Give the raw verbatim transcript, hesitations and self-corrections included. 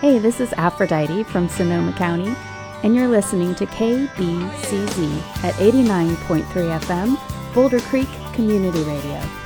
Hey, this is Aphrodite from Sonoma County, and you're listening to K B C Z at eighty-nine point three F M, Boulder Creek Community Radio.